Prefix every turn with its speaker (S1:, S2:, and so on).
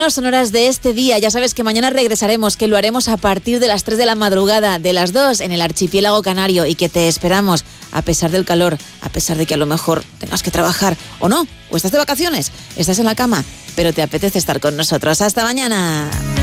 S1: Sonoras de este día. Ya sabes que mañana regresaremos, que lo haremos a partir de las 3 de la madrugada, de las 2 en el archipiélago canario, y que te esperamos a pesar del calor, a pesar de que a lo mejor tengas que trabajar o no, o estás de vacaciones, estás en la cama, pero te apetece estar con nosotros. ¡Hasta mañana!